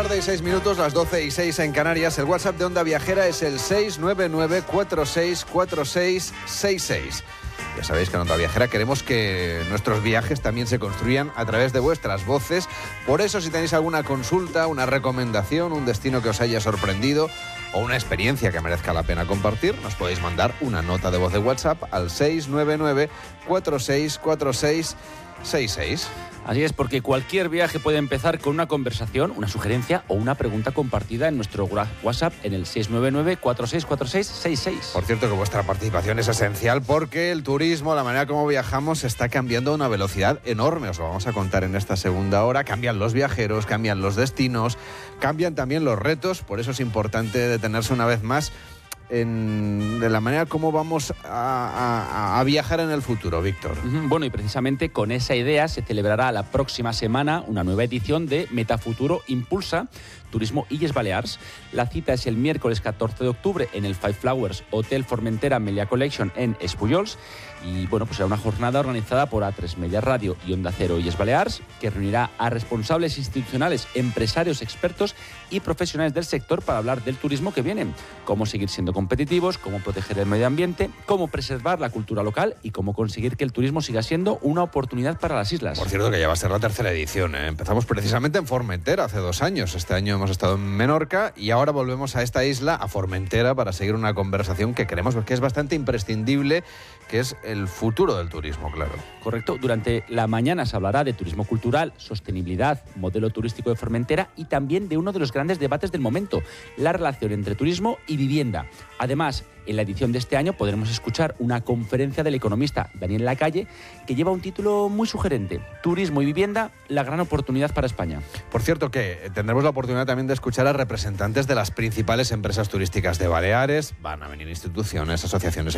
tarde y 6 minutos, las 12:06 en Canarias. El WhatsApp de Onda Viajera es el 699-464666. Ya sabéis que en Onda Viajera queremos que nuestros viajes también se construyan a través de vuestras voces. Por eso, si tenéis alguna consulta, una recomendación, un destino que os haya sorprendido o una experiencia que merezca la pena compartir, nos podéis mandar una nota de voz de WhatsApp al 699-464666. Así es, porque cualquier viaje puede empezar con una conversación, una sugerencia o una pregunta compartida en nuestro WhatsApp en el 699-464666. Por cierto, que vuestra participación es esencial porque el turismo, la manera como viajamos, está cambiando a una velocidad enorme. Os lo vamos a contar en esta segunda hora. Cambian los viajeros, cambian los destinos, cambian también los retos. Por eso es importante detenerse una vez más de la manera como vamos a viajar en el futuro, Víctor. Bueno, y precisamente con esa idea se celebrará la próxima semana una nueva edición de Metafuturo Impulsa Turismo Illes Balears. La cita es el miércoles 14 de octubre en el Five Flowers Hotel Formentera Melia Collection en Espullols. Y bueno, pues será una jornada organizada por A3 Media Radio y Onda Cero Illes Balears, que reunirá a responsables institucionales, empresarios, expertos y profesionales del sector para hablar del turismo que viene, cómo seguir siendo competitivos, cómo proteger el medio ambiente, cómo preservar la cultura local y cómo conseguir que el turismo siga siendo una oportunidad para las islas. Por cierto, que ya va a ser la tercera edición, ¿eh? Empezamos precisamente en Formentera hace 2 años. Este año hemos estado en Menorca y ahora volvemos a esta isla, a Formentera, para seguir una conversación que creemos que es bastante imprescindible, que es el futuro del turismo, claro. Correcto. Durante la mañana se hablará de turismo cultural, sostenibilidad, modelo turístico de Formentera y también de uno de los grandes debates del momento, la relación entre turismo y vivienda. Además, en la edición de este año podremos escuchar una conferencia del economista Daniel Lacalle que lleva un título muy sugerente: Turismo y vivienda, la gran oportunidad para España. Por cierto, que tendremos la oportunidad también de escuchar a representantes de las principales empresas turísticas de Baleares. Van a venir instituciones, asociaciones